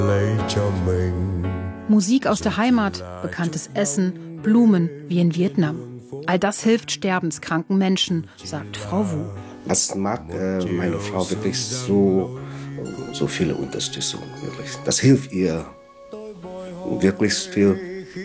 Musik aus der Heimat, bekanntes Essen, Blumen wie in Vietnam. All das hilft sterbenskranken Menschen, sagt Frau Wu. Das mag meine Frau wirklich so viele Unterstützung. Wirklich. Das hilft ihr wirklich viel.